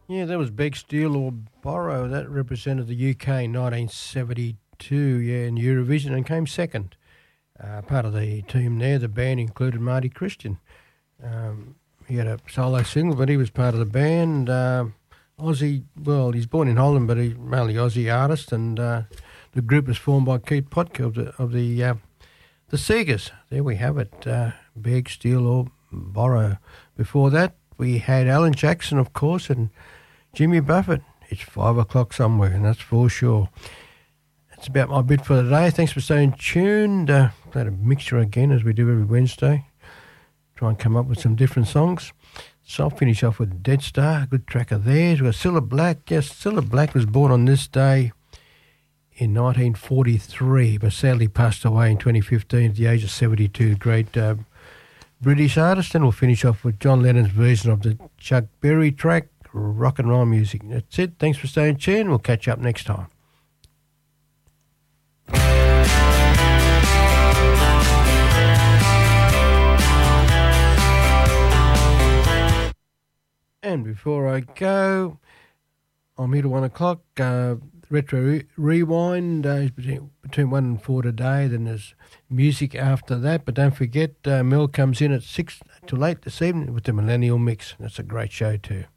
Yeah, that was Beg, Steal or Borrow. That represented the UK in 1972, in Eurovision, and came second. Part of the team there, the band included Marty Christian. He had a solo single, but he was part of the band. Aussie, well, he's born in Holland, but he's mainly Aussie artist, and the group was formed by Keith Potker of the Seegers. There we have it, Beg, Steal or Borrow. Before that, we had Alan Jackson, of course, and Jimmy Buffett. It's 5 o'clock somewhere, and that's for sure. That's about my bit for today. Thanks for staying tuned. Played a mixture again, as we do every Wednesday. Try and come up with some different songs. So I'll finish off with Dead Star, a good track of theirs. We've got Cilla Black. Yes, Cilla Black was born on this day in 1943, but sadly passed away in 2015 at the age of 72. Great British artist. And we'll finish off with John Lennon's version of the Chuck Berry track, Rock and Roll Music. That's it. Thanks for staying tuned. We'll catch up next time. And before I go, I'm here till 1 o'clock. Retro Rewind is between 1 and 4 today. Then there's music after that. But don't forget, Mel comes in at 6 till 8 this evening with the Millennial Mix. That's a great show too.